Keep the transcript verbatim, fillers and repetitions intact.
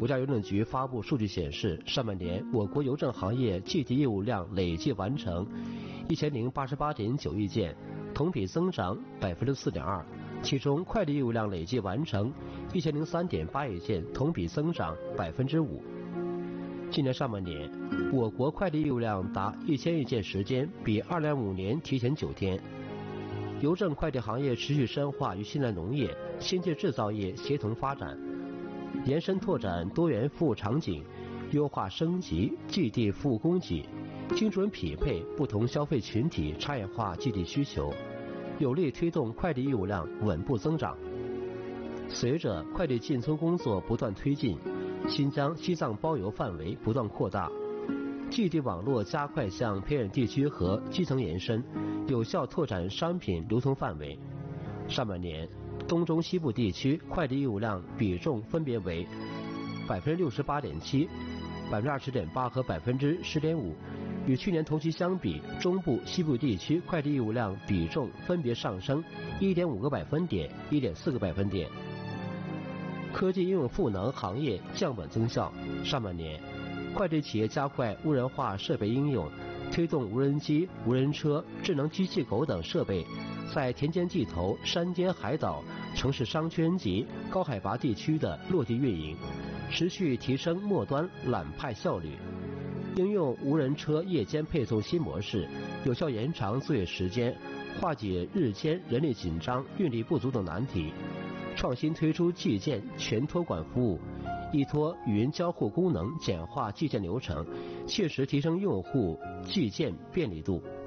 国家邮政局发布数据显示，上半年我国邮政行业寄递业务量累计完成一千零八十八点九亿件，同比增长百分之四点二。其中，快递业务量累计完成一千零三点八亿件，同比增长百分之五。今年上半年，我国快递业务量达一千亿件，时间比二零二五年提前九天。邮政快递行业持续深化与现代农业、先进制造业协同发展，延伸拓展多元服务场景，优化升级寄递服务供给，精准匹配不同消费群体差异化寄递需求，有力推动快递业务量稳步增长。随着快递进村工作不断推进，新疆、西藏包邮范围不断扩大，寄递网络加快向偏远地区和基层延伸，有效拓展商品流通范围。上半年，东中西部地区快递业务量比重分别为百分之六十八点七、百分之二十点八和百分之十点五。与去年同期相比，中部、西部地区快递业务量比重分别上升一点五个百分点、一点四个百分点。科技应用赋能行业降本增效。上半年，快递企业加快无人化设备应用，推动无人机、无人车、智能机器狗等设备在田间地头、山间海岛、城市商圈及高海拔地区的落地运营，持续提升末端揽派效率。应用无人车夜间配送新模式，有效延长作业时间，化解日间人力紧张、运力不足等难题。创新推出寄件全托管服务，依托语音交互功能，简化寄件流程，切实提升用户寄件便利度。